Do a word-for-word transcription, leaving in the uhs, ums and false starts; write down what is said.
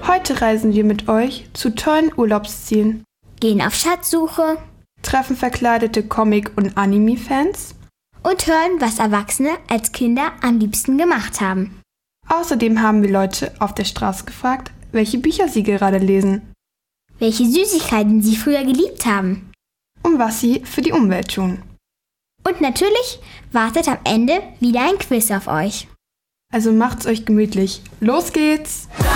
Heute reisen wir mit euch zu tollen Urlaubszielen, gehen auf Schatzsuche treffen verkleidete Comic- und Anime-Fans und hören, was Erwachsene als Kinder am liebsten gemacht haben. Außerdem haben wir Leute auf der Straße gefragt, welche Bücher sie gerade lesen, welche Süßigkeiten sie früher geliebt haben und was sie für die Umwelt tun. Und natürlich wartet am Ende wieder ein Quiz auf euch. Also macht's euch gemütlich. Los geht's!